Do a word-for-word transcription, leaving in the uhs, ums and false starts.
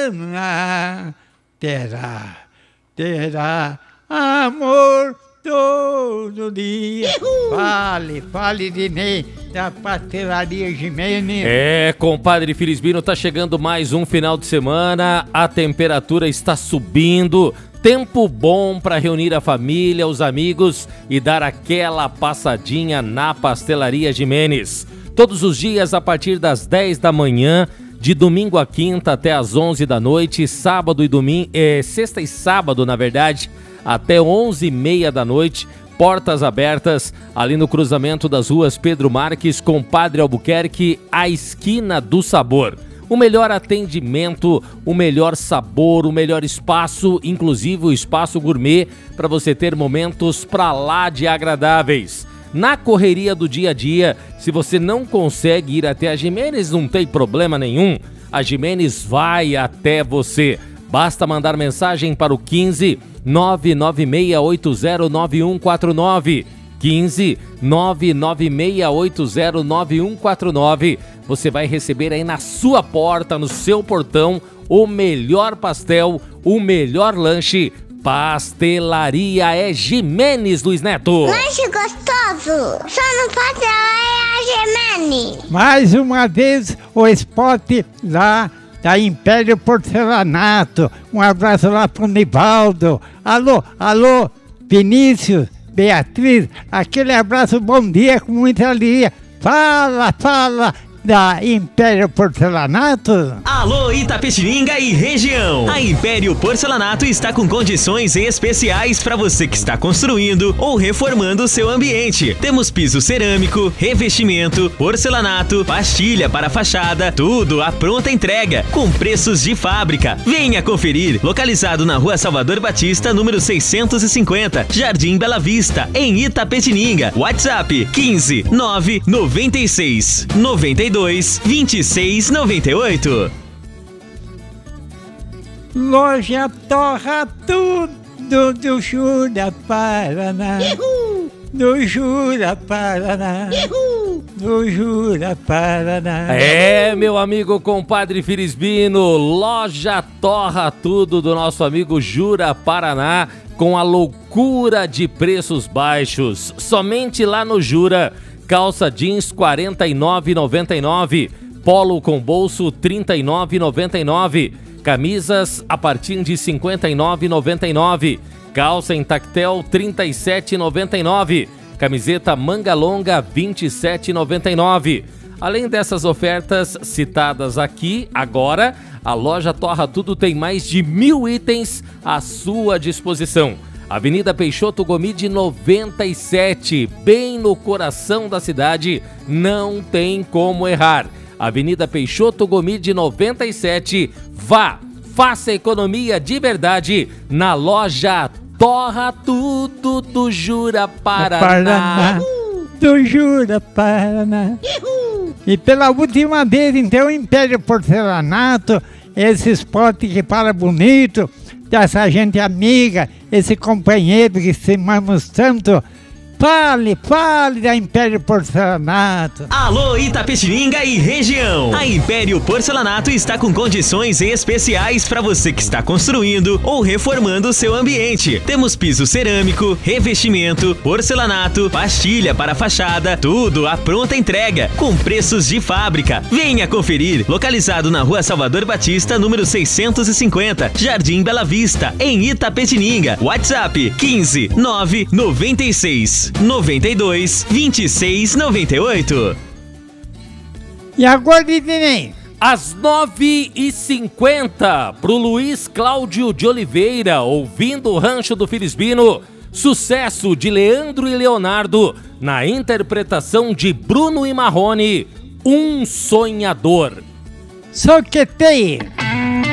Paraná terá, terá amor todo dia. Uhul. Fale, fale de mim, da Pastelaria Jimenez. É, compadre Felizbino, tá chegando mais um final de semana, a temperatura está subindo, tempo bom para reunir a família, os amigos e dar aquela passadinha na Pastelaria Jimenez. Todos os dias a partir das dez da manhã, de domingo a quinta até as onze da noite, sábado e domingo, é, sexta e sábado na verdade, até onze e meia da noite, portas abertas ali no cruzamento das ruas Pedro Marques com Padre Albuquerque, à esquina do Sabor. O melhor atendimento, o melhor sabor, o melhor espaço, inclusive o espaço gourmet, para você ter momentos pra lá de agradáveis. Na correria do dia a dia, se você não consegue ir até a Jimenez, não tem problema nenhum, a Jimenez vai até você. Basta mandar mensagem para o quinze, nove nove seis oito zero nove um quatro nove. quinze, nove nove seis oito zero nove um quatro nove. Você vai receber aí na sua porta, no seu portão, o melhor pastel, o melhor lanche. Pastelaria é Jimenez, Luiz Neto. Lanche gostoso, só não pode é a Jimenez. Mais uma vez o spot lá da Império Porcelanato. Um abraço lá pro Nivaldo. Alô, alô, Vinícius, Beatriz, aquele abraço, bom dia, com muita alegria. Fala, fala da Império Porcelanato. Alô Itapetininga e região. A Império Porcelanato está com condições especiais para você que está construindo ou reformando o seu ambiente. Temos piso cerâmico, revestimento, porcelanato, pastilha para fachada, tudo à pronta entrega, com preços de fábrica. Venha conferir. Localizado na Rua Salvador Batista, número seiscentos e cinquenta, Jardim Bela Vista, em Itapetininga. WhatsApp quinze, nove noventa e seis, noventa e dois, vinte e seis, noventa e oito. Loja Torra Tudo do Jura Paraná. Uhul. Do Jura Paraná. Uhul. Do Jura Paraná. É, meu amigo compadre Felizbino, Loja Torra Tudo do nosso amigo Jura Paraná, com a loucura de preços baixos. Somente lá no Jura. Calça jeans quarenta e nove reais e noventa e nove centavos, polo com bolso trinta e nove reais e noventa e nove centavos, camisas a partir de cinquenta e nove reais e noventa e nove centavos, calça em tactel trinta e sete reais e noventa e nove centavos, camiseta manga longa vinte e sete reais e noventa e nove centavos. Além dessas ofertas citadas aqui, agora, a loja Torra Tudo tem mais de mil itens à sua disposição. Avenida Peixoto Gomide noventa e sete, bem no coração da cidade, não tem como errar. Avenida Peixoto Gomide noventa e sete, vá, faça economia de verdade na loja Torra Tudo do Jura Paraná. Paraná. Do Jura Paraná. E pela última vez, então, Império Porcelanato, esse spot que fala bonito, dessa gente amiga, esse companheiro que estimamos tanto. Fale, fale da Império Porcelanato. Alô Itapetininga e região. A Império Porcelanato está com condições especiais para você que está construindo ou reformando o seu ambiente. Temos piso cerâmico, revestimento, porcelanato, pastilha para fachada, tudo à pronta entrega, com preços de fábrica. Venha conferir. Localizado na Rua Salvador Batista, número seiscentos e cinquenta, Jardim Bela Vista, em Itapetininga. WhatsApp quinze, nove noventa e seis, noventa e dois, vinte e seis, noventa e oito. E agora, Dinei? Às nove e cinquenta, pro Luiz Cláudio de Oliveira, ouvindo o Rancho do Felizbino, sucesso de Leandro e Leonardo, na interpretação de Bruno e Marrone, Um Sonhador. Soqueteia.